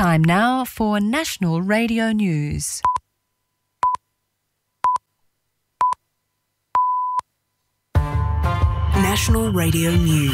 Time now for National Radio News. National Radio News.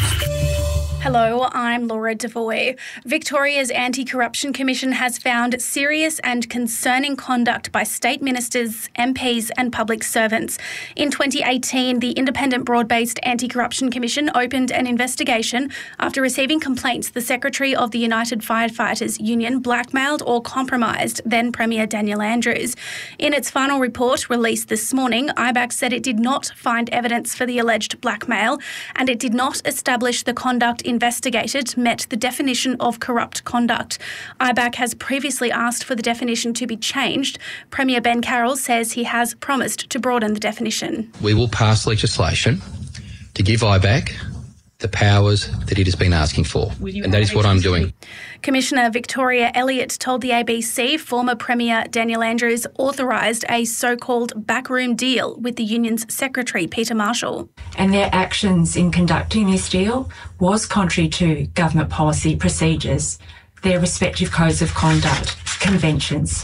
Hello, I'm Laura Devoy. Victoria's Anti-Corruption Commission has found serious and concerning conduct by state ministers, MPs and public servants. In 2018, the Independent Broad-Based Anti-Corruption Commission opened an investigation after receiving complaints the Secretary of the United Firefighters Union blackmailed or compromised then Premier Daniel Andrews. In its final report released this morning, IBAC said it did not find evidence for the alleged blackmail and it did not establish the conduct investigated met the definition of corrupt conduct. IBAC has previously asked for the definition to be changed. Premier Ben Carroll says he has promised to broaden the definition. We will pass legislation to give IBAC the powers that it has been asking for, and that is what I'm doing. Commissioner Victoria Elliott told the ABC former Premier Daniel Andrews authorised a so-called backroom deal with the union's secretary, Peter Marshall. And their actions in conducting this deal was contrary to government policy procedures, their respective codes of conduct, conventions.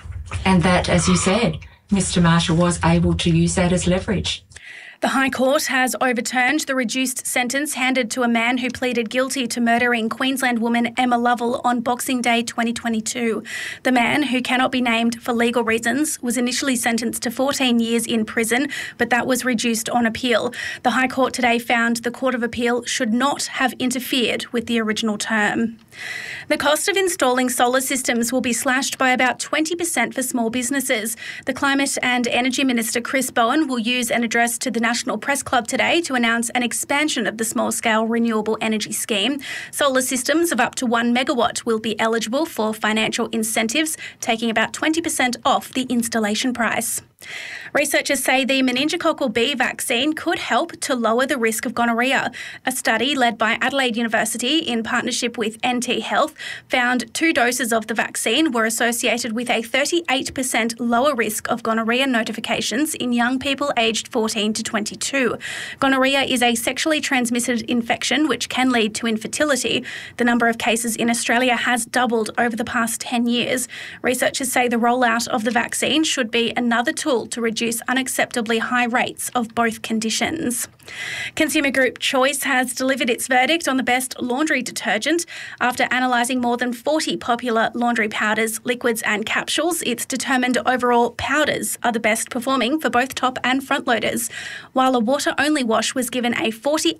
And that, as you said, Mr Marshall was able to use that as leverage. The High Court has overturned the reduced sentence handed to a man who pleaded guilty to murdering Queensland woman Emma Lovell on Boxing Day 2022. The man, who cannot be named for legal reasons, was initially sentenced to 14 years in prison, but that was reduced on appeal. The High Court today found the Court of Appeal should not have interfered with the original term. The cost of installing solar systems will be slashed by about 20% for small businesses. The Climate and Energy Minister Chris Bowen will use an address to the National Press Club today to announce an expansion of the small-scale renewable energy scheme. Solar systems of up to 1 megawatt will be eligible for financial incentives, taking about 20% off the installation price. Researchers say the meningococcal B vaccine could help to lower the risk of gonorrhoea. A study led by Adelaide University in partnership with NT Health found 2 doses of the vaccine were associated with a 38% lower risk of gonorrhoea notifications in young people aged 14 to 22. Gonorrhoea is a sexually transmitted infection which can lead to infertility. The number of cases in Australia has doubled over the past 10 years. Researchers say the rollout of the vaccine should be another tool to reduce unacceptably high rates of both conditions. Consumer Group Choice has delivered its verdict on the best laundry detergent. After analysing more than 40 popular laundry powders, liquids and capsules, it's determined overall powders are the best performing for both top and front loaders, while a water-only wash was given a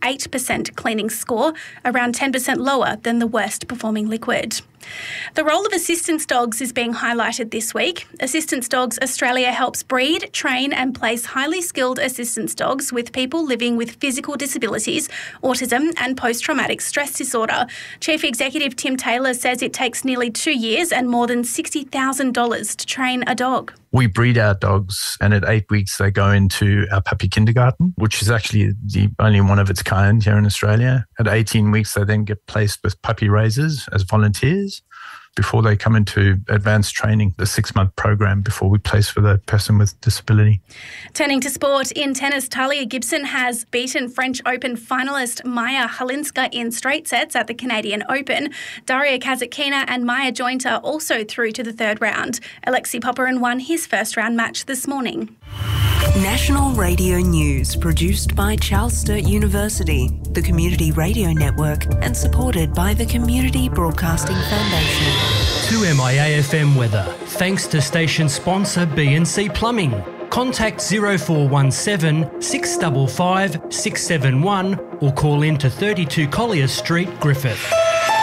48% cleaning score, around 10% lower than the worst performing liquid. The role of assistance dogs is being highlighted this week. Assistance Dogs Australia helps breed, train and place highly skilled assistance dogs with people living with physical disabilities, autism and post-traumatic stress disorder. Chief Executive Tim Taylor says it takes nearly 2 years and more than $60,000 to train a dog. We breed our dogs and at 8 weeks they go into our puppy kindergarten, which is actually the only one of its kind here in Australia. At 18 weeks they then get placed with puppy raisers as volunteers before they come into advanced training, the 6-month program before we place for the person with disability. Turning to sport, in tennis, Talia Gibson has beaten French Open finalist Maya Halinska in straight sets at the Canadian Open. Daria Kasatkina and Maya Jointer also through to the third round. Alexei Popyrin won his first round match this morning. National Radio News, produced by Charles Sturt University, the Community Radio Network, and supported by the Community Broadcasting Foundation. To MIAFM weather, thanks to station sponsor B&C Plumbing. Contact 0417 655 671 or call in to 32 Collier Street, Griffith.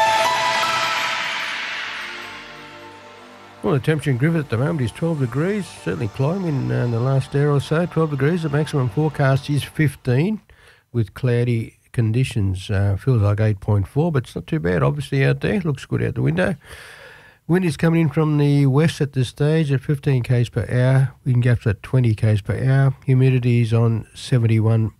Well, the temperature in Griffith at the moment is 12 degrees, certainly climbing in the last hour or so, 12 degrees. The maximum forecast is 15 with cloudy conditions. Feels like 8.4, but it's not too bad, obviously, out there. Looks good out the window. Wind is coming in from the west at this stage at 15 k's per hour. We can go up to 20 k's per hour. Humidity is on 71%.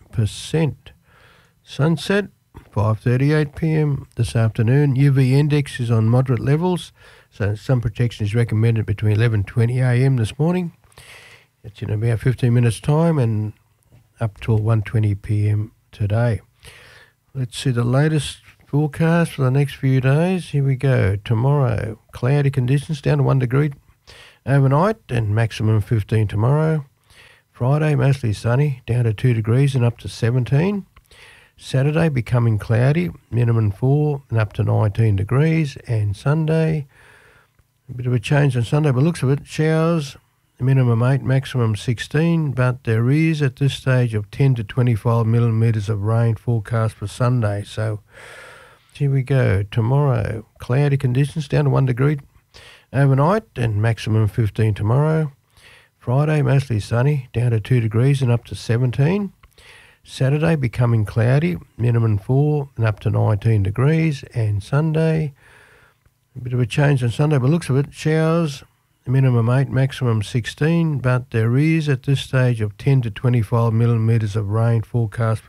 Sunset, 5:38 p.m. this afternoon. UV index is on moderate levels, so sun protection is recommended between 11:20 a.m. this morning. It's in about 15 minutes' time and up till 1:20 p.m. today. Let's see the latest Forecast for the next few days. Here we go. Tomorrow, cloudy conditions down to 1 degree overnight and maximum 15 tomorrow. Friday, mostly sunny, down to 2 degrees and up to 17. Saturday, becoming cloudy, minimum 4 and up to 19 degrees. And Sunday, a bit of a change on Sunday, but looks of it, showers, minimum 8, maximum 16, but there is at this stage of 10 to 25 millimetres of rain forecast for Sunday. So here we go. Tomorrow, cloudy conditions down to 1 degree overnight and maximum 15 tomorrow. Friday, mostly sunny, down to 2 degrees and up to 17. Saturday, becoming cloudy, minimum 4 and up to 19 degrees. And Sunday, a bit of a change on Sunday, but looks of it, showers, minimum 8, maximum 16, but there is at this stage of 10 to 25 millimetres of rain forecast